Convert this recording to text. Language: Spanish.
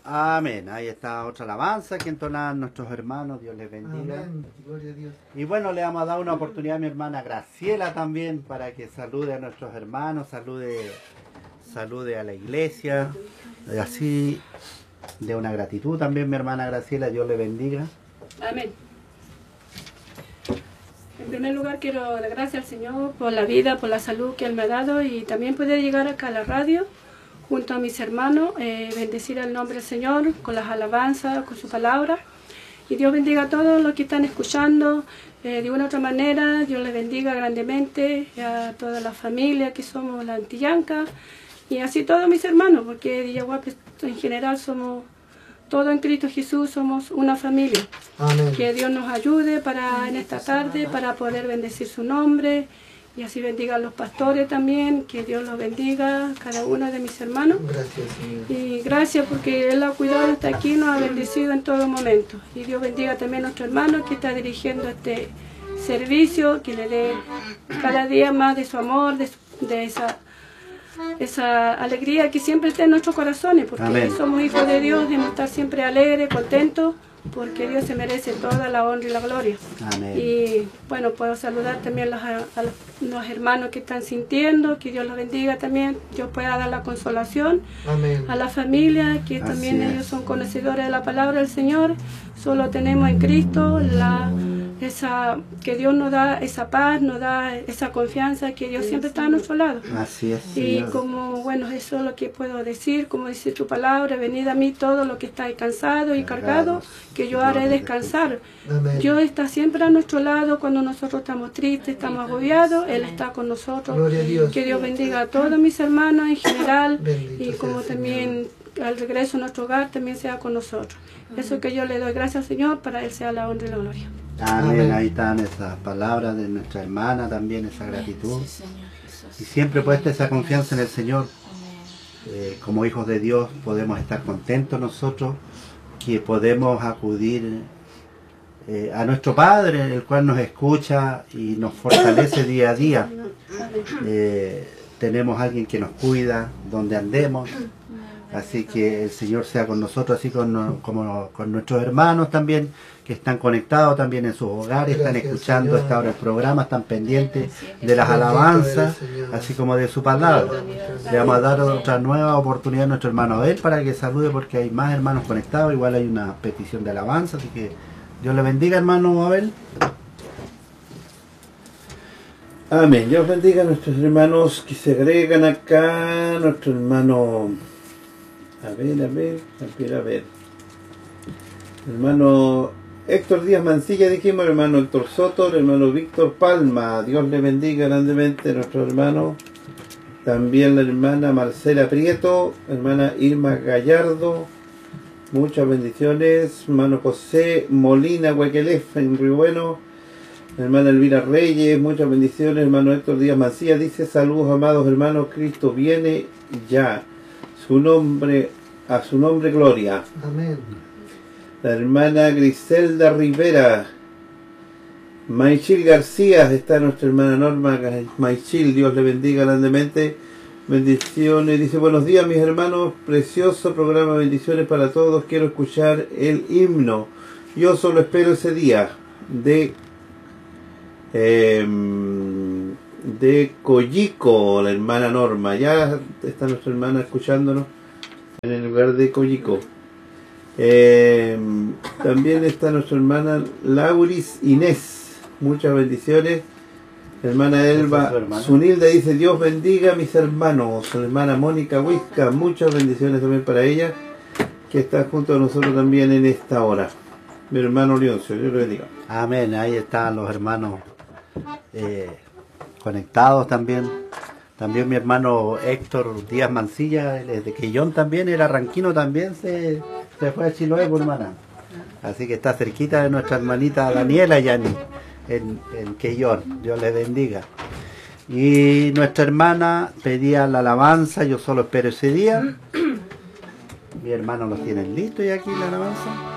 Amén. Ahí está otra alabanza que entonan nuestros hermanos. Dios les bendiga. Amén. Gloria a Dios. Y bueno, le vamos a dar una oportunidad a mi hermana Graciela también para que salude a nuestros hermanos, salude a la iglesia. Así, de una gratitud también, mi hermana Graciela. Dios le bendiga. Amén. En primer lugar quiero dar gracias al Señor por la vida, por la salud que Él me ha dado y también poder llegar acá a la radio junto a mis hermanos, bendecir el nombre del Señor con las alabanzas, con su palabra. Y Dios bendiga a todos los que están escuchando de una u otra manera. Dios les bendiga grandemente a toda la familia que somos la Antillanca y así todos mis hermanos, porque de Yaguape en general somos todos en Cristo Jesús, somos una familia. Amén. Que Dios nos ayude en esta tarde para poder bendecir su nombre y así bendiga a los pastores también, que Dios los bendiga, cada uno de mis hermanos. Gracias, Señor. Y gracias porque Él ha cuidado hasta aquí, nos ha bendecido en todo momento. Y Dios bendiga también a nuestro hermano que está dirigiendo este servicio, que le dé cada día más de su amor, de esa alegría que siempre está en nuestros corazones, porque Amén. somos hijos de Dios, debemos estar siempre alegres, contentos, porque Dios se merece toda la honra y la gloria. Amén. Y bueno, puedo saludar también a los hermanos que están sintiendo, que Dios los bendiga también, Dios pueda dar la consolación. Amén. A la familia, que Así también es. ellos son conocedores de la palabra del Señor. Solo tenemos en Cristo que Dios nos da esa paz, nos da esa confianza, que Dios siempre está a nuestro lado. Así es, Y Señor. como, bueno, eso es lo que puedo decir, como dice tu palabra, venid a mí todos los que estáis cansados y cargados, que yo haré descansar. Amén. Dios está siempre a nuestro lado cuando nosotros estamos tristes, estamos agobiados, Él está con nosotros. Gloria a Dios. Que Dios bendiga a todos mis hermanos en general Bendito y sea como el también al regreso a nuestro hogar también sea con nosotros. Eso que yo le doy gracias al Señor, para Él sea la honra y la gloria. Amén. Amén. Ahí están esas palabras de nuestra hermana también, esa gratitud. Y siempre puesta esa confianza en el Señor. Como hijos de Dios podemos estar contentos nosotros, que podemos acudir a nuestro Padre, el cual nos escucha y nos fortalece día a día. Tenemos alguien que nos cuida donde andemos. Así que el Señor sea con nosotros, así como con nuestros hermanos también, que están conectados también en sus hogares, están Gracias, escuchando Señor. esta hora el programa, están pendientes de las Bendito alabanzas, eres, Señor. así como de su palabra. Le vamos a dar otra nueva oportunidad a nuestro hermano Abel para que salude, porque hay más hermanos conectados, igual hay una petición de alabanza, así que Dios le bendiga, hermano Abel. Amén. Dios bendiga a nuestros hermanos que se agregan acá, nuestro hermano... A ver. Hermano Héctor Díaz Mancilla, dijimos, hermano Héctor Soto, el hermano Víctor Palma. Dios le bendiga grandemente a nuestro hermano. También la hermana Marcela Prieto, hermana Irma Gallardo. Muchas bendiciones. Hermano José Molina Huequelef en Río Bueno. Hermana Elvira Reyes, muchas bendiciones. Hermano Héctor Díaz Mancilla dice: saludos, amados hermanos, Cristo viene ya. A su nombre gloria. Amén. La hermana Griselda Rivera. Maichil García, está nuestra hermana Norma Maichil, Dios le bendiga grandemente. Bendiciones, dice: buenos días mis hermanos, precioso programa, bendiciones para todos, quiero escuchar el himno, yo solo espero ese día, de Coyico, la hermana Norma. Ya está nuestra hermana escuchándonos en el lugar de Coyico. También está nuestra hermana Lauris Inés, muchas bendiciones. Hermana Elba Zunilda dice: Dios bendiga a mis hermanos. La hermana Mónica Huizca, muchas bendiciones también para ella, que está junto a nosotros también en esta hora. Mi hermano Leoncio, Dios le bendiga. Amén. Ahí están los hermanos conectados también. También mi hermano Héctor Díaz Mancilla, él es de Quillón también, era ranquino también, se fue a Chiloé, por hermana. Así que está cerquita de nuestra hermanita Daniela Yani, en Quillón. Dios le bendiga. Y nuestra hermana pedía la alabanza, yo solo espero ese día. Mi hermano los tienen listos y aquí la alabanza.